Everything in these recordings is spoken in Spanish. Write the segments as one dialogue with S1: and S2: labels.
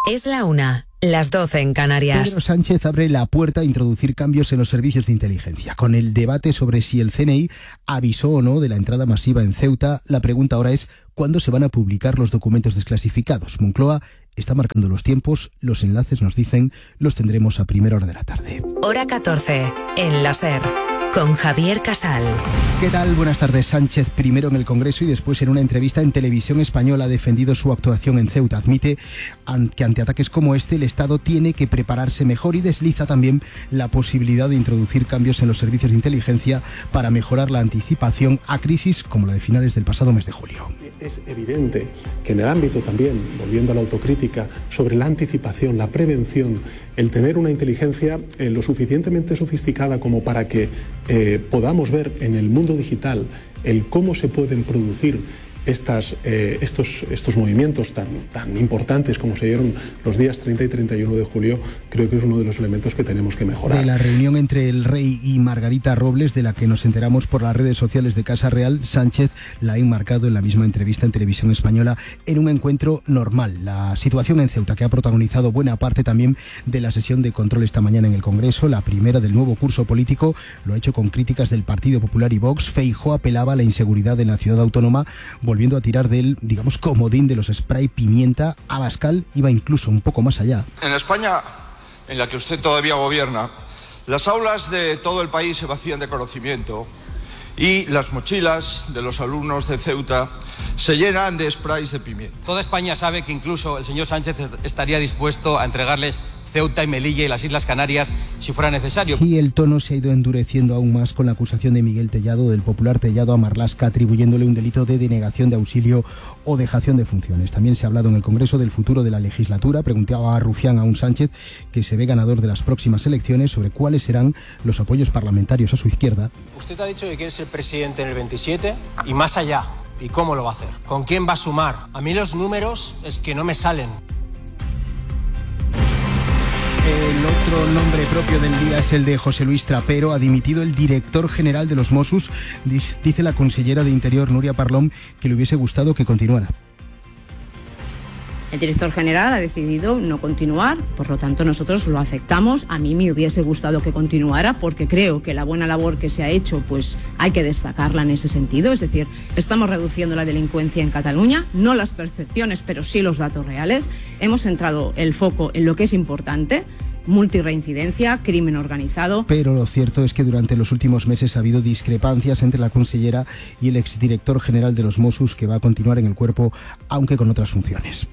S1: Es la 1, las 12 en Canarias.
S2: Pedro Sánchez abre la puerta a introducir cambios en los servicios de inteligencia. Con el debate sobre si el CNI avisó o no de la entrada masiva en Ceuta, la pregunta ahora es ¿cuándo se van a publicar los documentos desclasificados? Moncloa está marcando los tiempos, los enlaces nos dicen, los tendremos a primera hora de la tarde.
S1: Hora 14, en la SER, con Javier Casal.
S2: ¿Qué tal? Buenas tardes. Sánchez, primero en el Congreso y después en una entrevista en Televisión Española, ha defendido su actuación en Ceuta. Admite que ante ataques como este el Estado tiene que prepararse mejor y desliza también la posibilidad de introducir cambios en los servicios de inteligencia para mejorar la anticipación a crisis como la de finales del pasado mes de julio.
S3: Es evidente que en el ámbito también, volviendo a la autocrítica, sobre la anticipación, la prevención, el tener una inteligencia lo suficientemente sofisticada como para que podamos ver en el mundo digital el cómo se pueden producir estos movimientos tan importantes como se dieron los días 30 y 31 de julio, creo que es uno de los elementos que tenemos que mejorar.
S2: De la reunión entre el rey y Margarita Robles, de la que nos enteramos por las redes sociales de Casa Real, Sánchez la ha enmarcado en la misma entrevista en Televisión Española en un encuentro normal. La situación en Ceuta, que ha protagonizado buena parte también de la sesión de control esta mañana en el Congreso, la primera del nuevo curso político, lo ha hecho con críticas del Partido Popular y Vox. Feijóo apelaba a la inseguridad en la ciudad autónoma, volviendo a tirar del, digamos, comodín de los spray pimienta. Abascal iba incluso un poco más allá.
S4: En España, en la que usted todavía gobierna, las aulas de todo el país se vacían de conocimiento y las mochilas de los alumnos de Ceuta se llenan de sprays de pimienta.
S5: Toda España sabe que incluso el señor Sánchez estaría dispuesto a entregarles Ceuta y Melilla y las Islas Canarias si fuera necesario.
S2: Y el tono se ha ido endureciendo aún más con la acusación de Miguel Tellado, del popular Tellado, a Marlaska, atribuyéndole un delito de denegación de auxilio o dejación de funciones. También se ha hablado en el Congreso del futuro de la legislatura. Preguntaba a Rufián a un Sánchez, que se ve ganador de las próximas elecciones, sobre cuáles serán los apoyos parlamentarios a su izquierda.
S5: Usted ha dicho que quiere ser presidente en el 27 y más allá. ¿Y cómo lo va a hacer? ¿Con quién va a sumar? A mí los números es que no me salen.
S2: El otro nombre propio del día es el de José Luis Trapero. Ha dimitido el director general de los Mossos. Dice la consellera de Interior, Núria Parlon, que le hubiese gustado que continuara.
S6: El director general ha decidido no continuar, por lo tanto nosotros lo aceptamos. A mí me hubiese gustado que continuara porque creo que la buena labor que se ha hecho pues hay que destacarla en ese sentido. Es decir, estamos reduciendo la delincuencia en Cataluña, no las percepciones pero sí los datos reales. Hemos centrado el foco en lo que es importante: multirreincidencia, crimen organizado.
S2: Pero lo cierto es que durante los últimos meses ha habido discrepancias entre la consellera y el exdirector general de los Mossos, que va a continuar en el cuerpo aunque con otras funciones.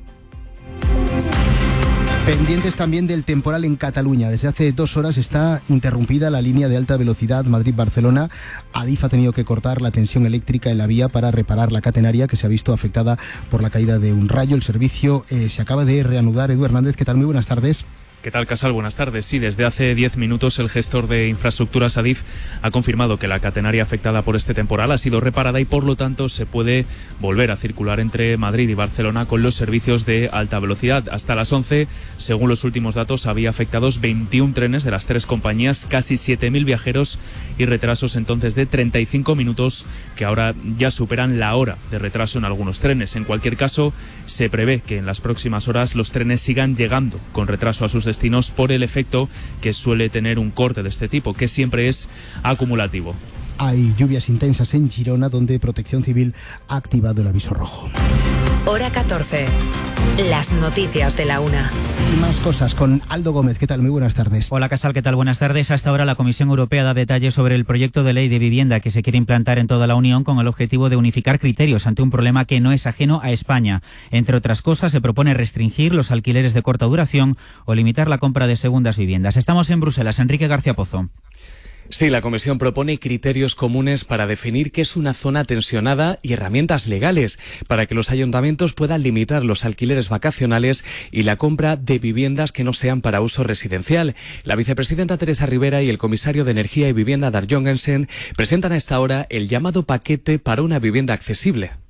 S2: Pendientes también del temporal en Cataluña. Desde hace 2 horas está interrumpida la línea de alta velocidad Madrid-Barcelona. Adif ha tenido que cortar la tensión eléctrica en la vía para reparar la catenaria, que se ha visto afectada por la caída de un rayo. El servicio se acaba de reanudar. Edu Hernández, ¿qué tal? Muy buenas tardes.
S7: ¿Qué tal, Casal? Buenas tardes. Sí, desde hace 10 minutos el gestor de infraestructuras Adif ha confirmado que la catenaria afectada por este temporal ha sido reparada y por lo tanto se puede volver a circular entre Madrid y Barcelona con los servicios de alta velocidad. Hasta las 11, según los últimos datos, había afectados 21 trenes de las 3 compañías, casi 7.000 viajeros y retrasos entonces de 35 minutos que ahora ya superan la hora de retraso en algunos trenes. En cualquier caso, se prevé que en las próximas horas los trenes sigan llegando con retraso a sus destinos por el efecto que suele tener un corte de este tipo, que siempre es acumulativo.
S2: Hay lluvias intensas en Girona, donde Protección Civil ha activado el aviso rojo.
S1: Hora 14. Las noticias de la 1.
S2: Y más cosas con Aldo Gómez. ¿Qué tal? Muy buenas tardes.
S8: Hola, Casal. ¿Qué tal? Buenas tardes. Hasta ahora la Comisión Europea da detalles sobre el proyecto de ley de vivienda que se quiere implantar en toda la Unión con el objetivo de unificar criterios ante un problema que no es ajeno a España. Entre otras cosas, se propone restringir los alquileres de corta duración o limitar la compra de segundas viviendas. Estamos en Bruselas. Enrique García Pozo.
S9: Sí, la Comisión propone criterios comunes para definir qué es una zona tensionada y herramientas legales para que los ayuntamientos puedan limitar los alquileres vacacionales y la compra de viviendas que no sean para uso residencial. La vicepresidenta Teresa Rivera y el comisario de Energía y Vivienda, Dar Jorgensen, presentan a esta hora el llamado paquete para una vivienda accesible.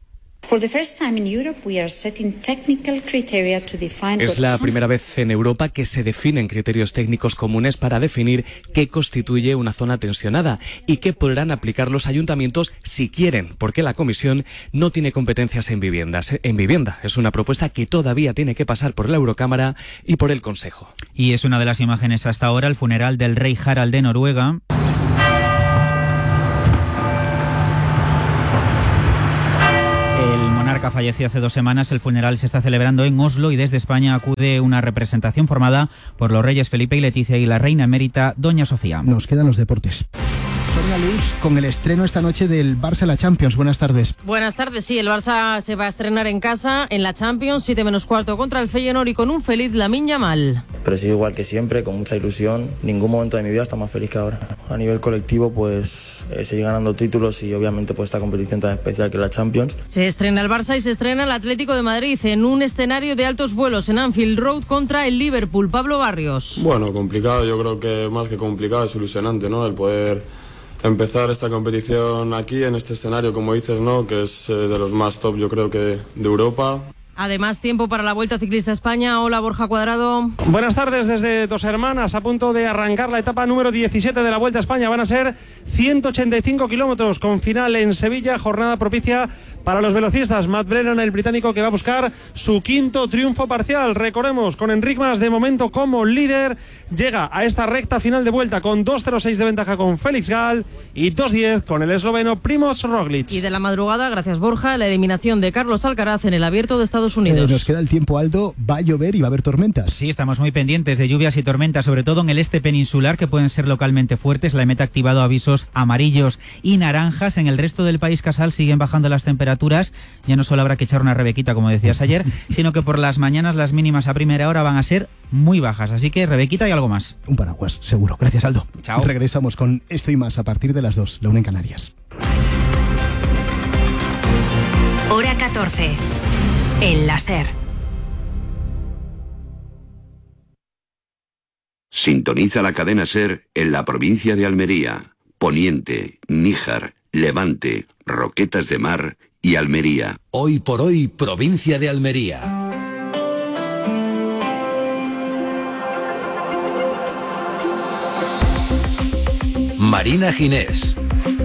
S9: Es la primera vez en Europa que se definen criterios técnicos comunes para definir qué constituye una zona tensionada y qué podrán aplicar los ayuntamientos si quieren, porque la Comisión no tiene competencias en vivienda. Es una propuesta que todavía tiene que pasar por la Eurocámara y por el Consejo.
S8: Y es una de las imágenes hasta ahora, el funeral del rey Harald de Noruega. El monarca falleció hace 2 semanas, el funeral se está celebrando en Oslo y desde España acude una representación formada por los reyes Felipe y Leticia y la reina emérita Doña Sofía.
S2: Nos quedan los deportes. Sonia Luz, con el estreno esta noche del Barça en la Champions. Buenas tardes.
S10: Buenas tardes, sí, el Barça se va a estrenar en casa en la Champions, 7:15 contra el Feyenoord y con un feliz Lamine Yamal.
S11: Pero sí, igual que siempre, con mucha ilusión. Ningún momento de mi vida está más feliz que ahora. A nivel colectivo, pues seguir ganando títulos y obviamente pues esta competición tan especial que es la Champions.
S10: Se estrena el Barça y se estrena el Atlético de Madrid en un escenario de altos vuelos en Anfield Road contra el Liverpool. Pablo Barrios.
S12: Bueno, complicado, yo creo que más que complicado es ilusionante, ¿no? El poder empezar esta competición aquí, en este escenario, como dices, ¿no? Que es de los más top, yo creo que de Europa.
S10: Además, tiempo para la Vuelta Ciclista España. Hola, Borja Cuadrado.
S13: Buenas tardes desde Dos Hermanas, a punto de arrancar la etapa número 17 de la Vuelta a España. Van a ser 185 kilómetros con final en Sevilla, jornada propicia para los velocistas. Matt Brennan, el británico, que va a buscar su 5º triunfo parcial. Recordemos, con Enric Mas de momento como líder, llega a esta recta final de vuelta con 2:06 de ventaja con Félix Gall y 2:10 con el esloveno Primož Roglič.
S10: Y de la madrugada, gracias Borja, la eliminación de Carlos Alcaraz en el Abierto de Estados Unidos.
S2: Nos queda el tiempo, Aldo. Va a llover y va a haber tormentas.
S8: Sí, estamos muy pendientes de lluvias y tormentas, sobre todo en el este peninsular, que pueden ser localmente fuertes. La EMET ha activado avisos amarillos y naranjas. En el resto del país, Casal, siguen bajando las temperaturas. Ya no solo habrá que echar una rebequita, como decías ayer, sino que por las mañanas las mínimas a primera hora van a ser muy bajas. Así que rebequita y algo más.
S2: Un paraguas, seguro. Gracias, Aldo.
S8: Chao.
S2: Regresamos con esto y más a partir de las 2, la 1 en Canarias.
S1: Hora 14. En la SER.
S14: Sintoniza la cadena SER en la provincia de Almería, Poniente, Níjar, Levante, Roquetas de Mar y Almería.
S15: Hoy por hoy, provincia de Almería. Marina Ginés.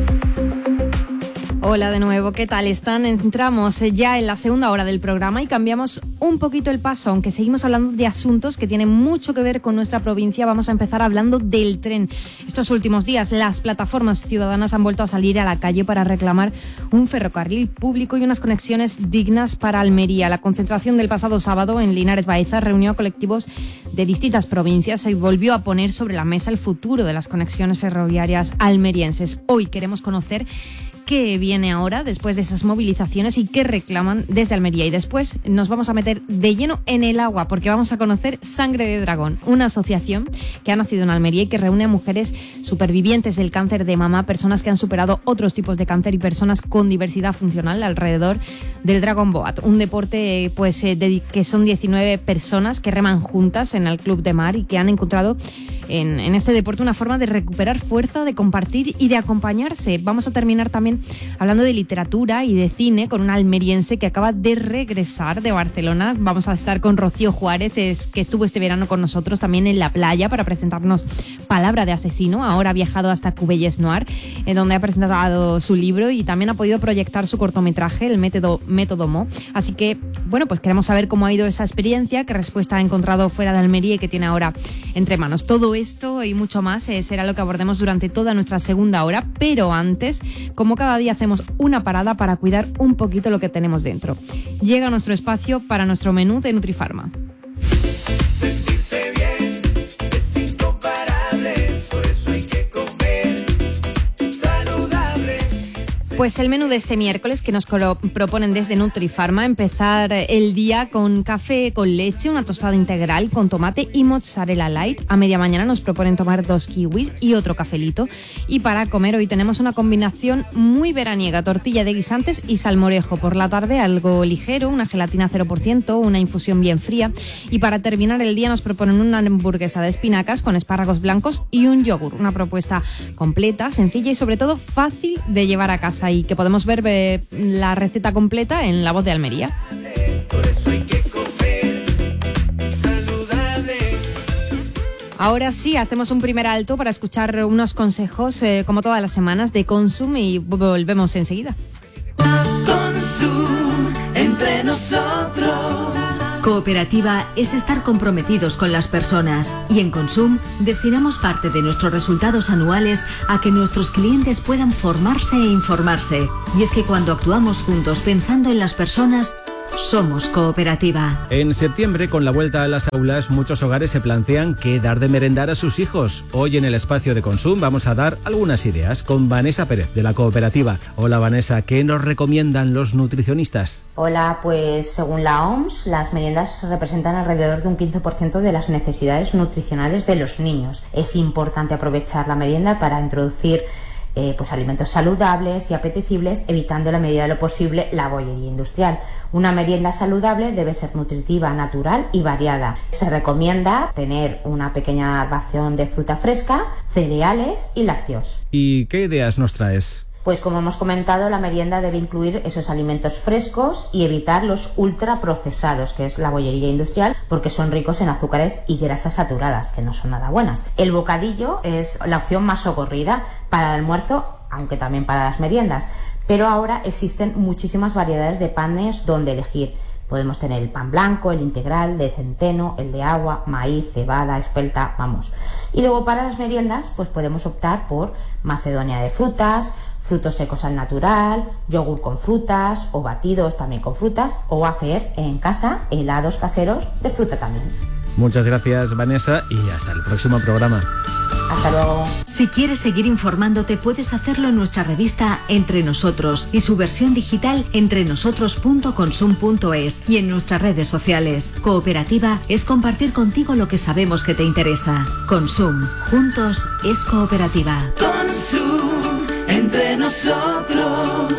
S16: Hola de nuevo, ¿qué tal están? Entramos ya en la segunda hora del programa y cambiamos un poquito el paso, aunque seguimos hablando de asuntos que tienen mucho que ver con nuestra provincia. Vamos a empezar hablando del tren. Estos últimos días las plataformas ciudadanas han vuelto a salir a la calle para reclamar un ferrocarril público y unas conexiones dignas para Almería. La concentración del pasado sábado en Linares Baeza reunió a colectivos de distintas provincias y volvió a poner sobre la mesa el futuro de las conexiones ferroviarias almerienses. Hoy queremos conocer qué viene ahora después de esas movilizaciones y qué reclaman desde Almería. Y después nos vamos a meter de lleno en el agua porque vamos a conocer Sangre de Dragón, una asociación que ha nacido en Almería y que reúne a mujeres supervivientes del cáncer de mama, personas que han superado otros tipos de cáncer y personas con diversidad funcional alrededor del Dragon Boat, un deporte que son 19 personas que reman juntas en el Club de Mar y que han encontrado en este deporte una forma de recuperar fuerza, de compartir y de acompañarse. Vamos a terminar también hablando de literatura y de cine con una almeriense que acaba de regresar de Barcelona. Vamos a estar con Rocío Juárez, que estuvo este verano con nosotros también en la playa para presentarnos Palabra de asesino. Ahora ha viajado hasta Cubelles Noir, donde ha presentado su libro y también ha podido proyectar su cortometraje, El Método Mo. Así que, bueno, pues queremos saber cómo ha ido esa experiencia, qué respuesta ha encontrado fuera de Almería y qué tiene ahora entre manos. Todo esto y mucho más será lo que abordemos durante toda nuestra segunda hora, pero antes, como cada día hacemos una parada para cuidar un poquito lo que tenemos dentro. Llega nuestro espacio para nuestro menú de Nutrifarma.
S17: Sentirse bien es incomparable, por eso hay que comer saludable.
S16: Pues el menú de este miércoles que nos proponen desde Nutrifarma, empezar el día con café con leche, una tostada integral con tomate y mozzarella light. A media mañana nos proponen tomar 2 kiwis y otro cafelito. Y para comer hoy tenemos una combinación muy veraniega, tortilla de guisantes y salmorejo. Por la tarde algo ligero, una gelatina 0%, una infusión bien fría. Y para terminar el día nos proponen una hamburguesa de espinacas con espárragos blancos y un yogur. Una propuesta completa, sencilla y sobre todo fácil de llevar a casa. receta y que podemos ver la receta completa en La Voz de Almería. Ahora sí, hacemos un primer alto para escuchar unos consejos, como todas las semanas, de Consum y volvemos enseguida.
S17: Consum, entre nosotros.
S1: Cooperativa es estar comprometidos con las personas y en Consum destinamos parte de nuestros resultados anuales a que nuestros clientes puedan formarse e informarse. Y es que cuando actuamos juntos pensando en las personas, somos cooperativa.
S18: En septiembre, con la vuelta a las aulas, muchos hogares se plantean qué dar de merendar a sus hijos. Hoy en el espacio de Consum vamos a dar algunas ideas con Vanessa Pérez de la cooperativa. Hola Vanessa, ¿qué nos recomiendan los nutricionistas?
S19: Hola, pues según la OMS, las meriendas representan alrededor de un 15% de las necesidades nutricionales de los niños. Es importante aprovechar la merienda para introducir pues alimentos saludables y apetecibles, evitando en la medida de lo posible la bollería industrial. Una merienda saludable debe ser nutritiva, natural y variada. Se recomienda tener una pequeña ración de fruta fresca, cereales y lácteos.
S18: ¿Y qué ideas nos traes?
S19: Pues como hemos comentado, la merienda debe incluir esos alimentos frescos y evitar los ultraprocesados, que es la bollería industrial, porque son ricos en azúcares y grasas saturadas, que no son nada buenas. El bocadillo es la opción más socorrida para el almuerzo, aunque también para las meriendas, pero ahora existen muchísimas variedades de panes donde elegir. Podemos tener el pan blanco, el integral, de centeno, el de agua, maíz, cebada, espelta, vamos. Y luego para las meriendas, pues podemos optar por macedonia de frutas, frutos secos al natural, yogur con frutas o batidos también con frutas, o hacer en casa helados caseros de fruta también.
S18: Muchas gracias Vanessa y hasta el próximo programa.
S19: Hasta luego.
S1: Si quieres seguir informándote, puedes hacerlo en nuestra revista Entre Nosotros y su versión digital entrenosotros.consum.es y en nuestras redes sociales. Cooperativa es compartir contigo lo que sabemos que te interesa. Consum, juntos es cooperativa.
S17: Consum, entre nosotros.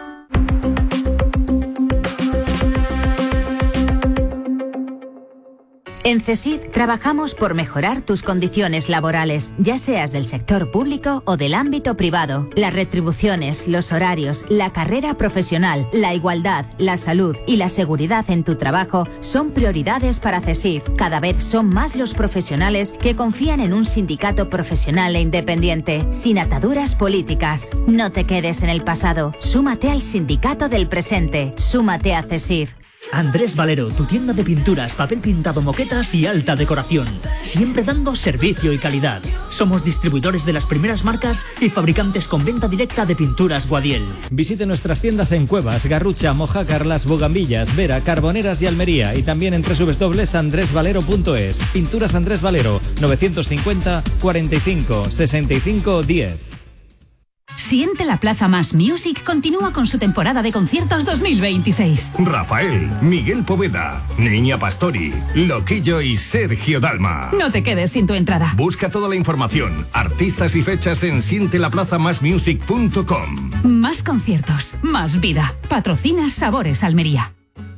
S20: En CESIF trabajamos por mejorar tus condiciones laborales, ya seas del sector público o del ámbito privado. Las retribuciones, los horarios, la carrera profesional, la igualdad, la salud y la seguridad en tu trabajo son prioridades para CESIF. Cada vez son más los profesionales que confían en un sindicato profesional e independiente, sin ataduras políticas. No te quedes en el pasado. Súmate al sindicato del presente. Súmate a CESIF.
S21: Andrés Valero, tu tienda de pinturas, papel pintado, moquetas y alta decoración. Siempre dando servicio y calidad. Somos distribuidores de las primeras marcas y fabricantes con venta directa de pinturas Guadiel.
S18: Visite nuestras tiendas en Cuevas, Garrucha, Moja, Carlas, Bogambillas, Vera, Carboneras y Almería, y también en www.andresvalero.es. Pinturas Andrés Valero, 950 45 65 10.
S22: Siente la Plaza Más Music continúa con su temporada de conciertos 2026.
S23: Rafael, Miguel Poveda, Niña Pastori, Loquillo y Sergio Dalma.
S22: No te quedes sin tu entrada.
S23: Busca toda la información, artistas y fechas en sientelaplazamasmusic.com.
S22: Más conciertos, más vida. Patrocina Sabores Almería.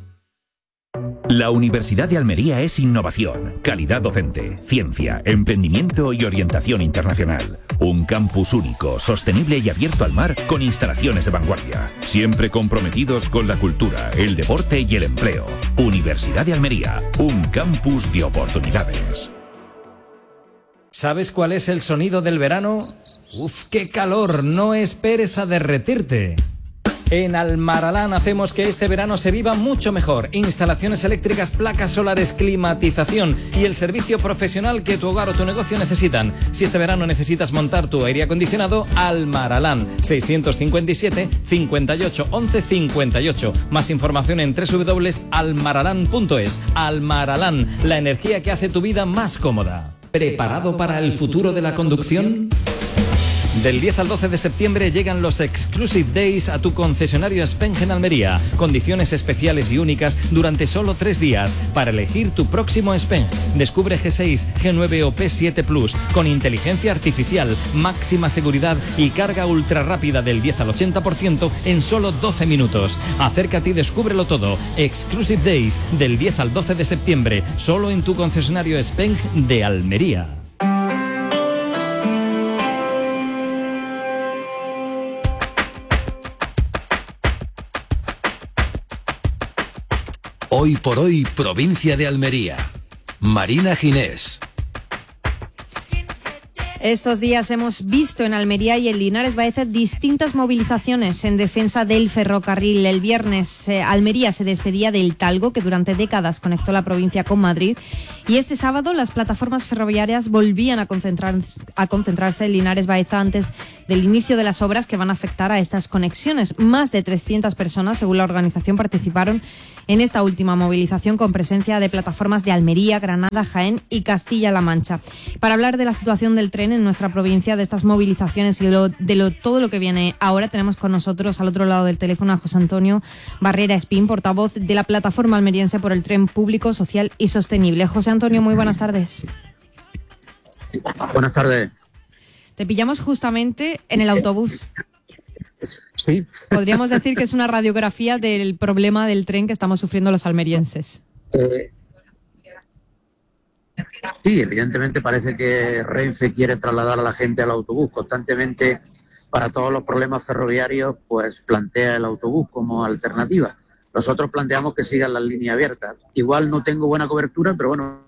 S24: La Universidad de Almería es innovación, calidad docente, ciencia, emprendimiento y orientación internacional. Un campus único, sostenible y abierto al mar con instalaciones de vanguardia. Siempre comprometidos con la cultura, el deporte y el empleo. Universidad de Almería, un campus de oportunidades.
S25: ¿Sabes cuál es el sonido del verano? ¡Uf, qué calor! No esperes a derretirte. En Almaralán hacemos que este verano se viva mucho mejor. Instalaciones eléctricas, placas solares, climatización y el servicio profesional que tu hogar o tu negocio necesitan. Si este verano necesitas montar tu aire acondicionado, Almaralán, 657 58 11 58. Más información en www.almaralán.es. Almaralán, la energía que hace tu vida más cómoda. ¿Preparado para el futuro de la conducción? Del 10 al 12 de septiembre llegan los Exclusive Days a tu concesionario Speng en Almería. Condiciones especiales y únicas durante solo 3 días para elegir tu próximo Speng. Descubre G6, G9 o P7 Plus con inteligencia artificial, máxima seguridad y carga ultra rápida del 10 al 80% en solo 12 minutos. Acércate y descúbrelo todo. Exclusive Days del 10 al 12 de septiembre, solo en tu concesionario Speng de Almería.
S15: Hoy por hoy, provincia de Almería. Marina Ginés.
S16: Estos días hemos visto en Almería y en Linares Baeza distintas movilizaciones en defensa del ferrocarril. El viernes Almería se despedía del Talgo, que durante décadas conectó la provincia con Madrid, y este sábado las plataformas ferroviarias volvían a concentrarse en Linares Baeza antes del inicio de las obras que van a afectar a estas conexiones. Más de 300 personas, según la organización, participaron en esta última movilización con presencia de plataformas de Almería, Granada, Jaén y Castilla-La Mancha. Para hablar de la situación del tren en nuestra provincia, de estas movilizaciones y todo lo que viene ahora, tenemos con nosotros al otro lado del teléfono a José Antonio Barrera Espín, portavoz de la Plataforma Almeriense por el Tren Público, Social y Sostenible. José Antonio, muy buenas tardes.
S3: Buenas tardes.
S16: Te pillamos justamente en el autobús.
S3: Sí.
S16: Podríamos decir que es una radiografía del problema del tren que estamos sufriendo los almerienses.
S3: Sí, evidentemente parece que Renfe quiere trasladar a la gente al autobús. Constantemente, para todos los problemas ferroviarios, pues plantea el autobús como alternativa. Nosotros planteamos que sigan las líneas abiertas. Igual no tengo buena cobertura, pero bueno.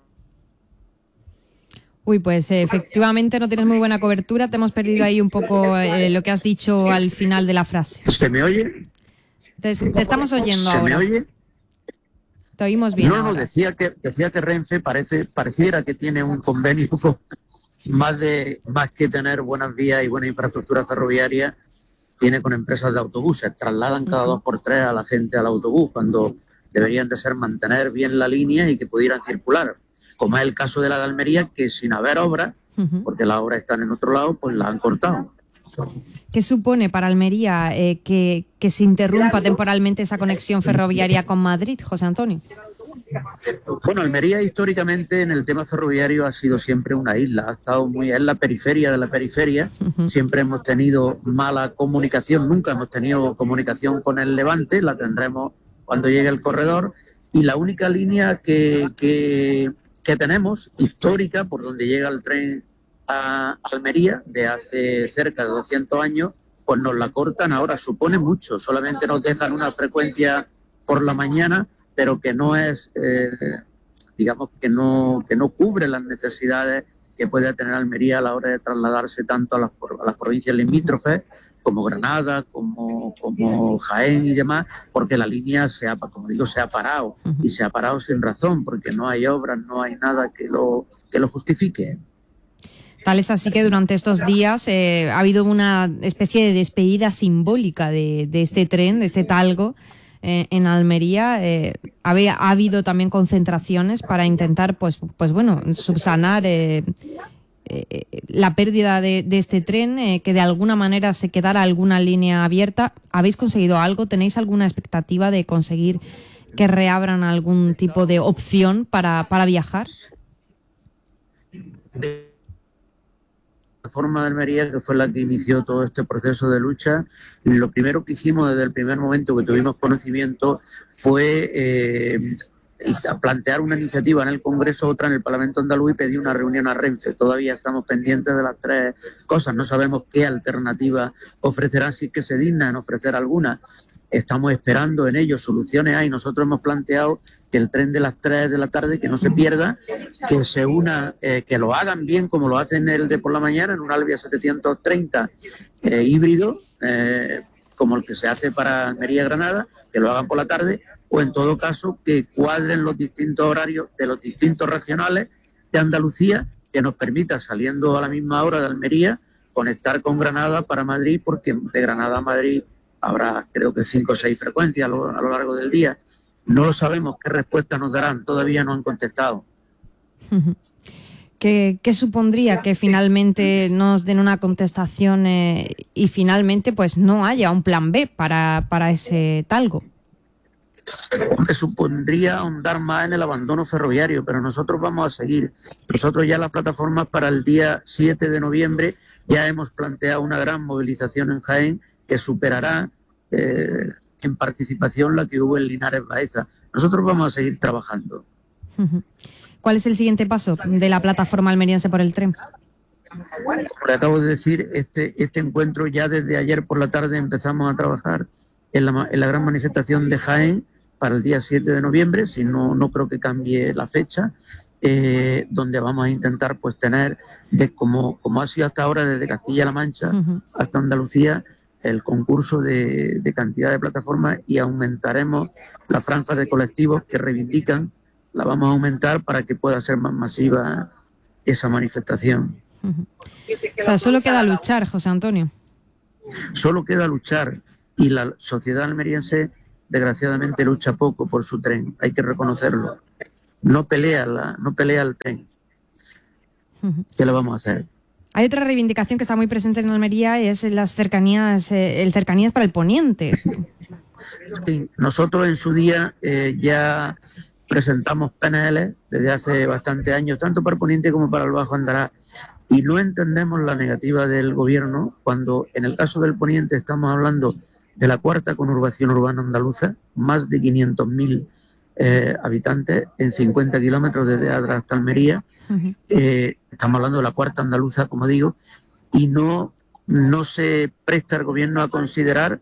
S16: Uy, pues efectivamente no tienes muy buena cobertura. Te hemos perdido ahí un poco lo que has dicho al final de la frase.
S3: ¿Se me oye?
S16: Te estamos oyendo ahora.
S3: ¿Se me oye?
S16: Te oímos bien.
S3: No, decía que Renfe pareciera que tiene un convenio con más que tener buenas vías y buena infraestructura ferroviaria, tiene con empresas de autobuses. Trasladan cada 2 por 3 a la gente al autobús, cuando deberían de ser mantener bien la línea y que pudieran circular. Como es el caso de la de Almería, que sin haber obras, porque las obras están en otro lado, pues la han cortado.
S16: ¿Qué supone para Almería que se interrumpa temporalmente esa conexión ferroviaria con Madrid, José Antonio?
S3: Bueno, Almería históricamente en el tema ferroviario ha sido siempre una isla, ha estado en la periferia de la periferia. Siempre hemos tenido mala comunicación, nunca hemos tenido comunicación con el Levante, la tendremos cuando llegue el corredor, y la única línea que tenemos, histórica, por donde llega el tren a Almería, de hace cerca de 200 años, pues nos la cortan ahora. Supone mucho, solamente nos dejan una frecuencia por la mañana, pero que no es, digamos, que no cubre las necesidades que puede tener Almería a la hora de trasladarse tanto a las provincias limítrofes, como Granada, como Jaén y demás, porque la línea se ha parado, y se ha parado sin razón, porque no hay obras, no hay nada que lo justifique.
S16: Tal es así que durante estos días ha habido una especie de despedida simbólica de este tren, de este Talgo, en Almería. Ha habido también concentraciones para intentar subsanar la pérdida de este tren, que de alguna manera se quedara alguna línea abierta. ¿Habéis conseguido algo? ¿Tenéis alguna expectativa de conseguir que reabran algún tipo de opción para viajar?
S3: La Plataforma de Almería, que fue la que inició todo este proceso de lucha, lo primero que hicimos desde el primer momento que tuvimos conocimiento fue plantear una iniciativa en el Congreso, otra en el Parlamento andaluz, y pedir una reunión a Renfe. Todavía estamos pendientes de las 3 cosas, no sabemos qué alternativa ofrecerán, si es que se dignan ofrecer alguna. Estamos esperando en ello, soluciones hay. Nosotros hemos planteado que el tren de las 3 de la tarde, que no se pierda, que se una, que lo hagan bien como lo hacen el de por la mañana, en un Alvia 730 híbrido, como el que se hace para Almería-Granada, que lo hagan por la tarde, o en todo caso que cuadren los distintos horarios de los distintos regionales de Andalucía, que nos permita, saliendo a la misma hora de Almería, conectar con Granada para Madrid, porque de Granada a Madrid habrá, creo que 5 o 6 frecuencias a lo largo del día. No lo sabemos qué respuesta nos darán, todavía no han contestado.
S16: ¿Qué supondría que finalmente nos den una contestación y finalmente pues no haya un plan B para ese Talgo?
S3: Hombre, supondría ahondar más en el abandono ferroviario, pero nosotros vamos a seguir. Nosotros ya las plataformas para el día 7 de noviembre ya hemos planteado una gran movilización en Jaén, que superará en participación la que hubo en Linares Baeza. Nosotros vamos a seguir trabajando.
S16: ¿Cuál es el siguiente paso de la Plataforma Almeriense por el Tren?
S3: Como le acabo de decir, este encuentro ya desde ayer por la tarde empezamos a trabajar en la gran manifestación de Jaén para el día 7 de noviembre, si no creo que cambie la fecha, donde vamos a intentar pues tener, como ha sido hasta ahora desde Castilla-La Mancha hasta Andalucía, el concurso de cantidad de plataformas, y aumentaremos la franja de colectivos que reivindican, la vamos a aumentar para que pueda ser más masiva esa manifestación.
S16: O sea, solo queda luchar, José Antonio.
S3: Solo queda luchar, y la sociedad almeriense desgraciadamente lucha poco por su tren, hay que reconocerlo. No pelea el tren. ¿Qué le vamos a hacer?
S16: Hay otra reivindicación que está muy presente en Almería, y es las cercanías, cercanías para el poniente.
S3: Sí, nosotros en su día ya presentamos PNL desde hace bastante años, tanto para el poniente como para el Bajo Andará, y no entendemos la negativa del gobierno cuando en el caso del poniente estamos hablando de la cuarta conurbación urbana andaluza, más de 500.000 habitantes en 50 kilómetros desde Adra hasta Almería. Estamos hablando de la cuarta andaluza, como digo, y no se presta el gobierno a considerar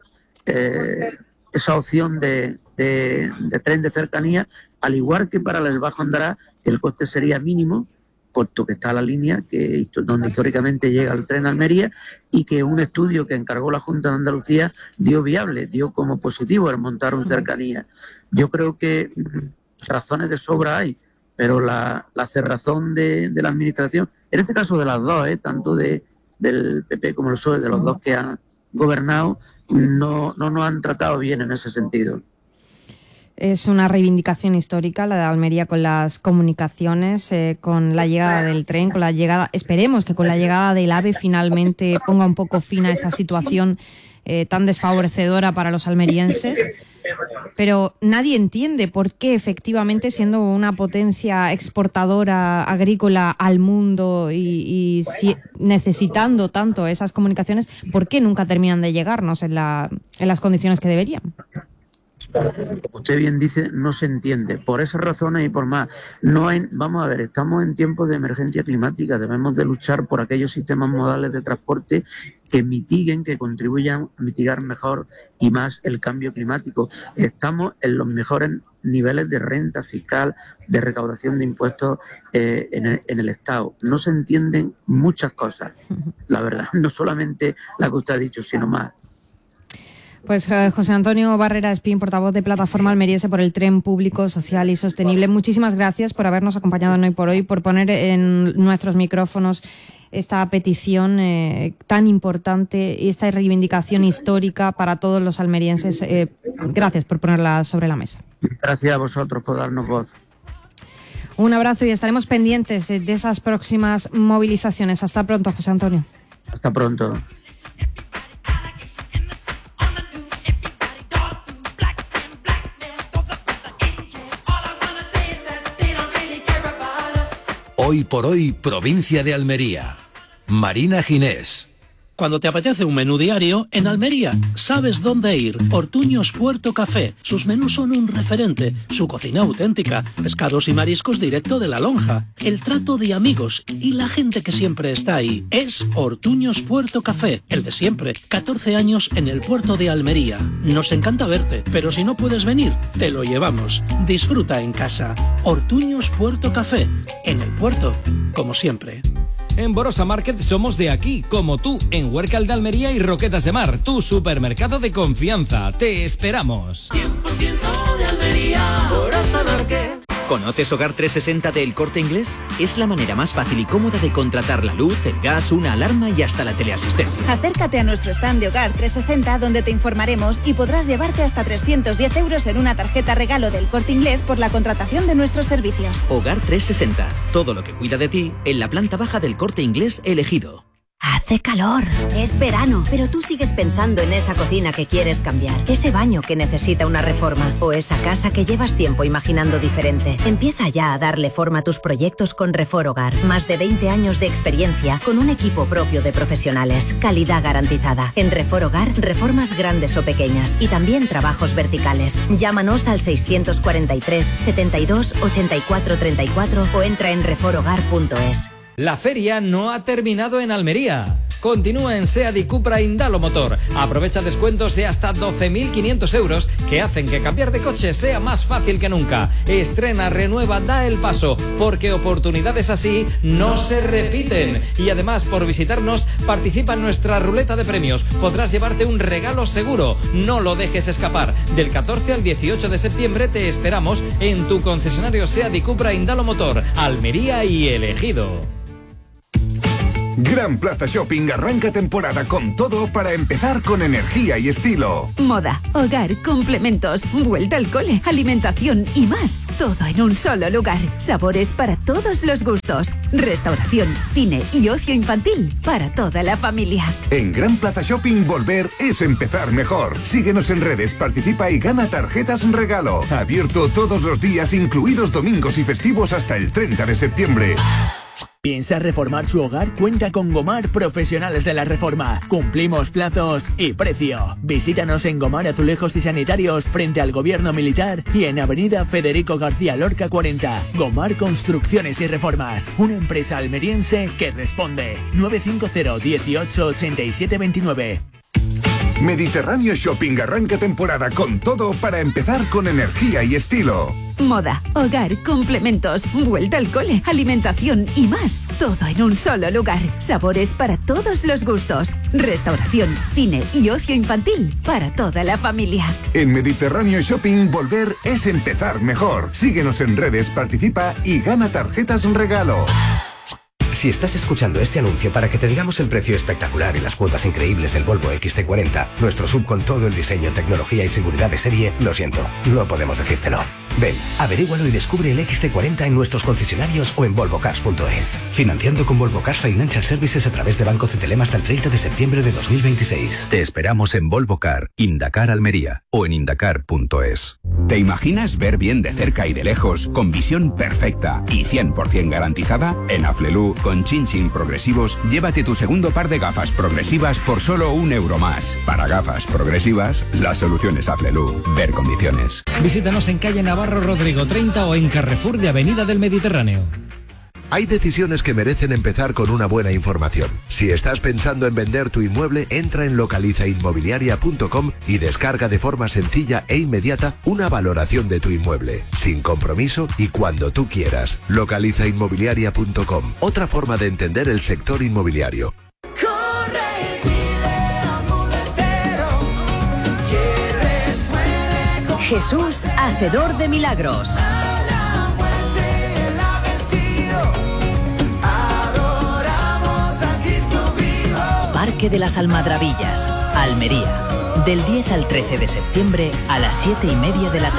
S3: esa opción de tren de cercanía, al igual que para el Bajo Andará el coste sería mínimo, puesto que está la línea donde históricamente llega el tren a Almería, y que un estudio que encargó la Junta de Andalucía dio como positivo el montar un cercanía. Yo creo que razones de sobra hay, pero la cerrazón de la administración, en este caso de las dos, tanto del PP como el PSOE, de los dos que han gobernado, no nos han tratado bien en ese sentido.
S16: Es una reivindicación histórica la de Almería con las comunicaciones, con la llegada del tren, esperemos que con la llegada del AVE finalmente ponga un poco fin a esta situación tan desfavorecedora para los almerienses. Pero nadie entiende por qué efectivamente, siendo una potencia exportadora agrícola al mundo y necesitando tanto esas comunicaciones, ¿por qué nunca terminan de llegarnos en las condiciones que deberían?
S3: Como usted bien dice, no se entiende. Por esas razones y por más. Vamos a ver, estamos en tiempos de emergencia climática. Debemos de luchar por aquellos sistemas modales de transporte que contribuyan a mitigar mejor y más el cambio climático. Estamos en los mejores niveles de renta fiscal, de recaudación de impuestos en el Estado. No se entienden muchas cosas, la verdad. No solamente la que usted ha dicho, sino más.
S16: Pues José Antonio Barrera Espín, portavoz de Plataforma Almeriense por el Tren Público, Social y Sostenible. Muchísimas gracias por habernos acompañado en Hoy por Hoy, por poner en nuestros micrófonos esta petición tan importante y esta reivindicación histórica para todos los almerienses. Gracias por ponerla sobre la mesa.
S3: Gracias a vosotros por darnos voz.
S16: Un abrazo y estaremos pendientes de esas próximas movilizaciones. Hasta pronto, José Antonio.
S3: Hasta pronto.
S15: Hoy por Hoy, provincia de Almería. Marina Ginés.
S4: Cuando te apetece un menú diario, en Almería sabes dónde ir. Ortuños Puerto Café. Sus menús son un referente. Su cocina auténtica. Pescados y mariscos directo de la lonja. El trato de amigos y la gente que siempre está ahí. Es Ortuños Puerto Café. El de siempre. 14 años en el puerto de Almería. Nos encanta verte, pero si no puedes venir, te lo llevamos. Disfruta en casa. Ortuños Puerto Café. En el puerto, como siempre.
S25: En Borosa Market somos de aquí, como tú, en Huércal de Almería y Roquetas de Mar, tu supermercado de confianza. Te esperamos.
S17: 100% de Almería, Borosa Market.
S5: ¿Conoces Hogar 360 de El Corte Inglés? Es la manera más fácil y cómoda de contratar la luz, el gas, una alarma y hasta la teleasistencia.
S6: Acércate a nuestro stand de Hogar 360 donde te informaremos y podrás llevarte hasta 310 euros en una tarjeta regalo del Corte Inglés por la contratación de nuestros servicios.
S5: Hogar 360. Todo lo que cuida de ti en la planta baja del Corte Inglés elegido.
S7: Hace calor, es verano, pero tú sigues pensando en esa cocina que quieres cambiar, ese baño que necesita una reforma o esa casa que llevas tiempo imaginando diferente. Empieza ya a darle forma a tus proyectos con Refor Hogar. Más de 20 años de experiencia con un equipo propio de profesionales. Calidad garantizada. En Refor Hogar, reformas grandes o pequeñas y también trabajos verticales. Llámanos al 643 72 84 34 o entra en reforhogar.es.
S25: La feria no ha terminado en Almería. continúa en SEAT y Cupra Indalo Motor. Aprovecha descuentos de hasta 12.500 euros que hacen que cambiar de coche sea más fácil que nunca. Estrena, renueva, da el paso, porque oportunidades así no se repiten. Y además, por visitarnos, participa en nuestra ruleta de premios. Podrás llevarte un regalo seguro. No lo dejes escapar. Del 14 al 18 de septiembre te esperamos en tu concesionario SEAT y Cupra Indalo Motor, Almería y El Ejido.
S23: Gran Plaza Shopping arranca temporada con todo para empezar con energía y estilo.
S22: Moda, hogar, complementos, vuelta al cole, alimentación y más. Todo en un solo lugar. Sabores para todos los gustos. Restauración, cine y ocio infantil para toda la familia.
S23: En Gran Plaza Shopping volver es empezar mejor. Síguenos en redes, participa y gana tarjetas regalo. Abierto todos los días, incluidos domingos y festivos hasta el 30 de septiembre.
S9: ¿Piensa reformar su hogar? Cuenta con Gomar Profesionales de la Reforma. Cumplimos plazos y precio. Visítanos en Gomar Azulejos y Sanitarios frente al Gobierno Militar y en Avenida Federico García Lorca 40. Gomar Construcciones y Reformas. Una empresa almeriense que responde. 950 18 87 29.
S23: Mediterráneo Shopping arranca temporada con todo para empezar con energía y estilo.
S22: Moda, hogar, complementos, vuelta al cole, alimentación y más. Todo en un solo lugar. Sabores para todos los gustos. Restauración, cine y ocio infantil para toda la familia.
S23: En Mediterráneo Shopping volver es empezar mejor. Síguenos en redes, participa y gana tarjetas regalo.
S10: Si estás escuchando este anuncio para que te digamos el precio espectacular y las cuotas increíbles del Volvo XC40, nuestro SUV con todo el diseño, tecnología y seguridad de serie, lo siento, no podemos decírtelo. Ven, averígualo y descubre el XC40 en nuestros concesionarios o en volvocars.es. Financiando con Volvo Cars Financial Services a través de Banco Cetelem hasta el 30 de septiembre de 2026.
S11: Te esperamos en Volvo Car, Indacar Almería o en indacar.es.
S12: ¿Te imaginas ver bien de cerca y de lejos, con visión perfecta y 100% garantizada? En Aflelu, con Chin Chin Progresivos, llévate tu segundo par de gafas progresivas por solo €1 más. Para gafas progresivas, la solución es Aflelu. Ver condiciones.
S25: Visítanos en calle Navarro Rodrigo 30 o en Carrefour de Avenida del Mediterráneo.
S13: Hay decisiones que merecen empezar con una buena información. Si estás pensando en vender tu inmueble, entra en localizainmobiliaria.com y descarga de forma sencilla e inmediata una valoración de tu inmueble, sin compromiso y cuando tú quieras. Localizainmobiliaria.com, otra forma de entender el sector inmobiliario.
S1: Jesús, hacedor de milagros. Parque de las Almadrabillas, Almería. Del 10 al 13 de septiembre a las 7:30 de la tarde.